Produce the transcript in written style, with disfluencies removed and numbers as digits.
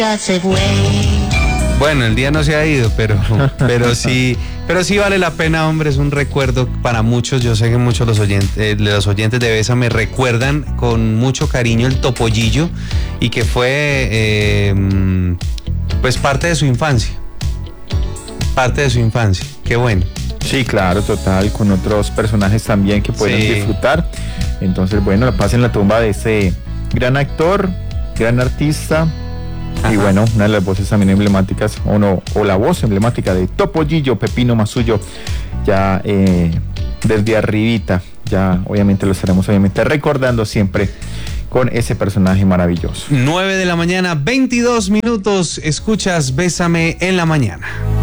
Bueno, el día no se ha ido, pero sí vale la pena, hombre, es un recuerdo para muchos. Yo sé que muchos los oyentes de Bésame recuerdan con mucho cariño el Topollillo y que fue pues parte de su infancia. Qué bueno. Sí, claro, total, con otros personajes también que pueden disfrutar. Entonces, bueno, pasen la tumba de ese gran actor, gran artista. Ajá. Y bueno, una de las voces también emblemáticas, o la voz emblemática de Topollillo, Pepino Masullo, ya desde arribita, ya obviamente lo estaremos recordando siempre con ese personaje maravilloso. 9 de la mañana, 22 minutos, escuchas Bésame en la mañana.